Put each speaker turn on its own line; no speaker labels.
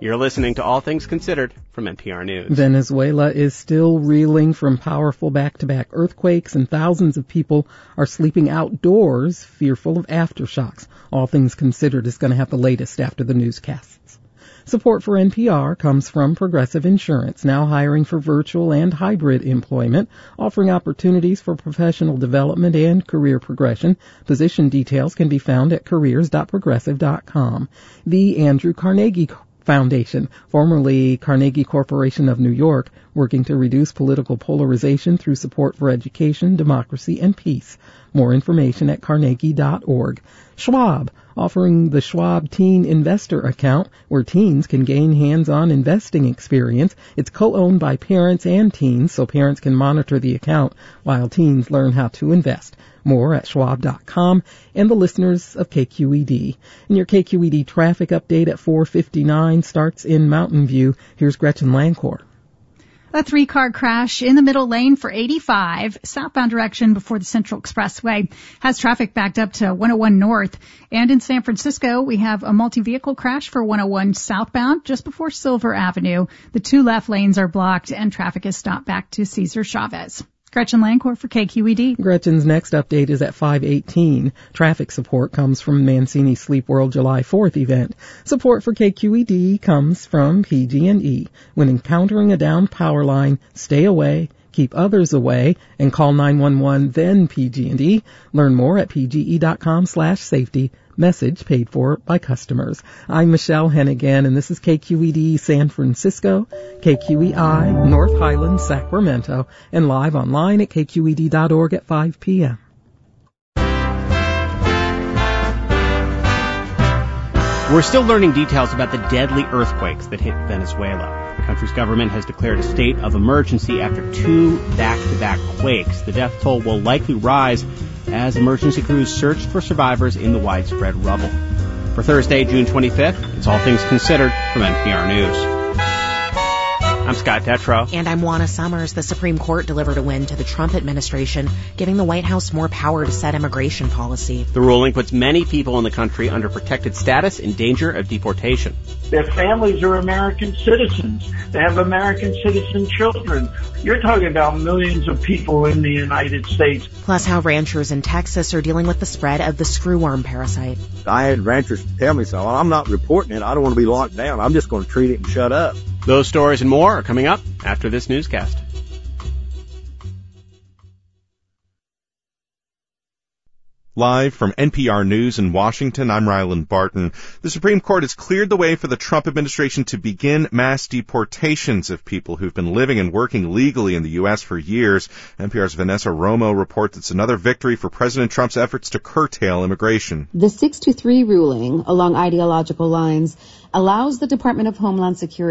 You're listening to All Things Considered from NPR News.
Venezuela is still reeling from powerful back-to-back earthquakes, and thousands of people are sleeping outdoors, fearful of aftershocks. All Things Considered is going to have the latest after the newscasts. Support for NPR comes from Progressive Insurance, now hiring for virtual and hybrid employment, offering opportunities for professional development and career progression. Position details can be found at careers.progressive.com. The Andrew Carnegie Foundation, formerly Carnegie Corporation of New York, working to reduce political polarization through support for education, democracy, and peace. More information at carnegie.org. Schwab, offering the Schwab Teen Investor Account, where teens can gain hands-on investing experience. It's co-owned by parents and teens, so parents can monitor the account while teens learn how to invest. More at schwab.com, and the listeners of KQED. And your KQED traffic update at 4:59 starts in Mountain View. Here's Gretchen Lancourt.
A 3-car crash in the middle lane for 85, southbound direction before the Central Expressway, has traffic backed up to 101 North. And in San Francisco, we have a multi-vehicle crash for 101 southbound just before Silver Avenue. The 2 left lanes are blocked and traffic is stopped back to Cesar Chavez. Gretchen Lancourt for KQED.
Gretchen's next update is at 5:18. Traffic support comes from Mancini Sleep World July 4th event. Support for KQED comes from PG&E. When encountering a downed power line, stay away, keep others away, and call 911, then PG&E. Learn more at pge.com/safety. Message paid for by customers. I'm Michelle Hennigan, and this is KQED San Francisco, KQEI North Highlands, Sacramento, and live online at kqed.org at 5 p.m.
We're still learning details about the deadly earthquakes that hit Venezuela. The country's government has declared a state of emergency after 2 back-to-back quakes. The death toll will likely rise as emergency crews searched for survivors in the widespread rubble. For Thursday, June 25th, it's All Things Considered from NPR News. I'm Scott Detrow.
And I'm Juana Summers. The Supreme Court delivered a win to the Trump administration, giving the White House more power to set immigration policy.
The ruling puts many people in the country under protected status in danger of deportation.
Their families are American citizens. They have American citizen children. You're talking about millions of people in the United States.
Plus how ranchers in Texas are dealing with the spread of the screwworm parasite.
I had ranchers tell me so. I'm not reporting it. I don't want to be locked down. I'm just going to treat it and shut up.
Those stories and more are coming up after this newscast.
Live from NPR News in Washington, I'm Ryland Barton. The Supreme Court has cleared the way for the Trump administration to begin mass deportations of people who've been living and working legally in the U.S. for years. NPR's Vanessa Romo reports it's another victory for President Trump's efforts to curtail immigration.
The 6-3 ruling, along ideological lines, allows the Department of Homeland Security